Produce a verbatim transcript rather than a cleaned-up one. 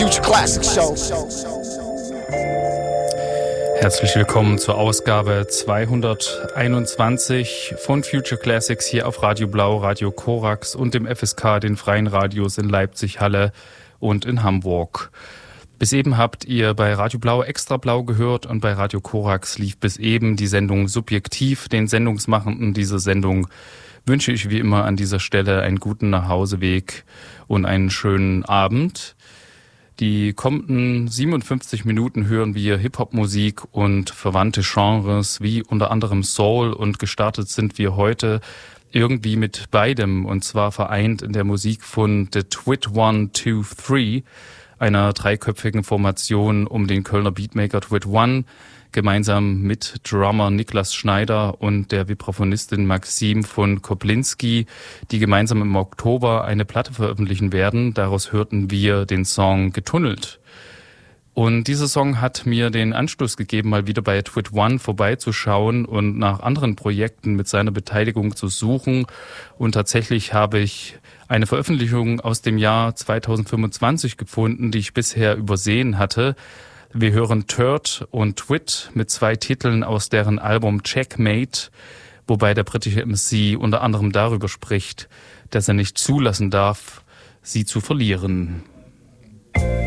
Future Classic Show. Herzlich willkommen zur Ausgabe zweihunderteinundzwanzig von Future Classics hier auf Radio Blau, Radio Korax und dem F S K, den freien Radios in Leipzig, Halle und in Hamburg. Bis eben habt ihr bei Radio Blau Extra Blau gehört und bei Radio Korax lief bis eben die Sendung Subjektiv. Den Sendungsmachenden dieser Sendung wünsche ich wie immer an dieser Stelle einen guten Nachhauseweg und einen schönen Abend. Die kommenden siebenundfünfzig Minuten hören wir Hip-Hop-Musik und verwandte Genres wie unter anderem Soul, und gestartet sind wir heute irgendwie mit beidem, und zwar vereint in der Musik von The Twit One Two Three, einer dreiköpfigen Formation um den Kölner Beatmaker Twit One, gemeinsam mit Drummer Niklas Schneider und der Vibraphonistin Maxim von Koplinski, die gemeinsam im Oktober eine Platte veröffentlichen werden. Daraus hörten wir den Song Getunnelt. Und dieser Song hat mir den Anstoß gegeben, mal wieder bei Twit One vorbeizuschauen und nach anderen Projekten mit seiner Beteiligung zu suchen. Und tatsächlich habe ich eine Veröffentlichung aus dem Jahr zweitausendfünfundzwanzig gefunden, die ich bisher übersehen hatte. Wir hören Turd und Twit mit zwei Titeln aus deren Album Checkmate, wobei der britische M C unter anderem darüber spricht, dass er nicht zulassen darf, sie zu verlieren.